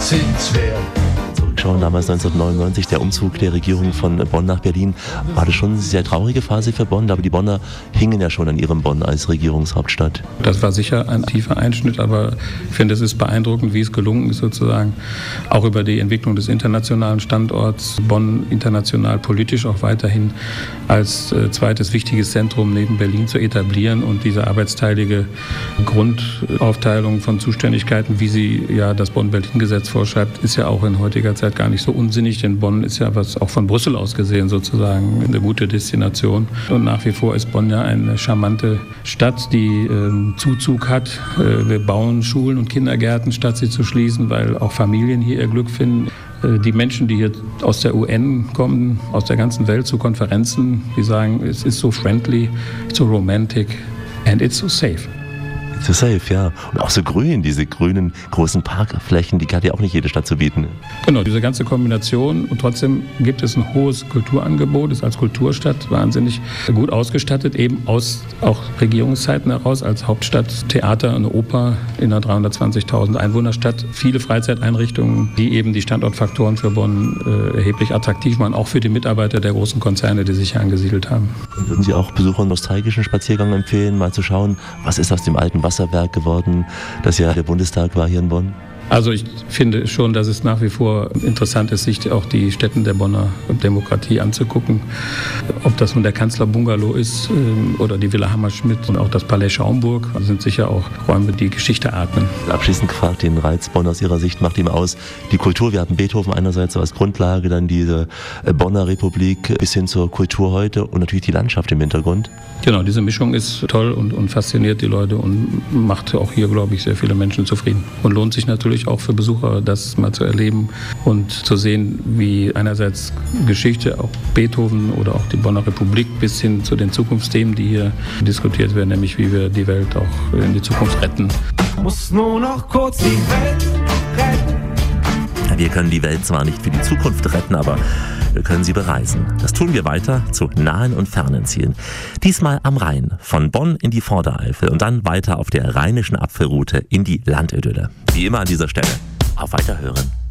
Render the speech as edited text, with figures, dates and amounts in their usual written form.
sind's wert. Zurückschauen, damals 1999, der Umzug der Regierung von Bonn nach Berlin, war das schon eine sehr traurige Phase für Bonn, aber die Bonner hingen ja schon an ihrem Bonn als Regierungshauptstadt. Das war sicher ein tiefer Einschnitt, aber ich finde, es ist beeindruckend, wie es gelungen ist, sozusagen auch über die Entwicklung des internationalen Standorts Bonn international politisch auch weiterhin als zweites wichtiges Zentrum neben Berlin zu etablieren und diese arbeitsteilige Grundaufteilung von Zuständigkeiten, wie sie ja das Bonn-Berlin-Gesetz vorschreibt, ist ja auch in heutiger Zeit gar nicht so unsinnig, denn Bonn ist ja was auch von Brüssel aus gesehen sozusagen eine gute Destination. Und nach wie vor ist Bonn ja eine charmante Stadt, die Zuzug hat. Wir bauen Schulen und Kindergärten, statt sie zu schließen, weil auch Familien hier ihr Glück finden. Die Menschen, die hier aus der UN kommen, aus der ganzen Welt zu Konferenzen, die sagen, es ist so friendly, so romantic and it's so safe. So safe, ja. Und auch so grün, diese grünen großen Parkflächen, die hat ja auch nicht jede Stadt zu bieten. Genau, diese ganze Kombination. Und trotzdem gibt es ein hohes Kulturangebot, ist als Kulturstadt wahnsinnig gut ausgestattet, eben aus auch Regierungszeiten heraus, als Hauptstadt, Theater, eine Oper in einer 320.000 Einwohnerstadt, viele Freizeiteinrichtungen, die eben die Standortfaktoren für Bonn erheblich attraktiv machen, auch für die Mitarbeiter der großen Konzerne, die sich hier angesiedelt haben. Und würden Sie auch Besuchern einen nostalgischen Spaziergang empfehlen, mal zu schauen, was ist aus dem alten Wasserwerk geworden, das ja der Bundestag war hier in Bonn? Also ich finde schon, dass es nach wie vor interessant ist, sich auch die Stätten der Bonner Demokratie anzugucken. Ob das nun der Kanzler-Bungalow ist oder die Villa Hammerschmidt und auch das Palais Schaumburg, sind sicher auch Räume, die Geschichte atmen. Abschließend gefragt, den Reiz Bonn aus Ihrer Sicht macht ihm aus die Kultur. Wir hatten Beethoven einerseits so als Grundlage, dann diese Bonner Republik bis hin zur Kultur heute und natürlich die Landschaft im Hintergrund. Genau, diese Mischung ist toll und fasziniert die Leute und macht auch hier, glaube ich, sehr viele Menschen zufrieden. Und lohnt sich natürlich auch für Besucher, das mal zu erleben und zu sehen, wie einerseits Geschichte, auch Beethoven oder auch die Bonner Republik bis hin zu den Zukunftsthemen, die hier diskutiert werden, nämlich wie wir die Welt auch in die Zukunft retten. Muss nur noch kurz die Welt retten. Wir können die Welt zwar nicht für die Zukunft retten, aber wir können sie bereisen. Das tun wir weiter zu nahen und fernen Zielen. Diesmal am Rhein, von Bonn in die Vordereifel und dann weiter auf der rheinischen Apfelroute in die Landidylle. Wie immer an dieser Stelle, auf Weiterhören.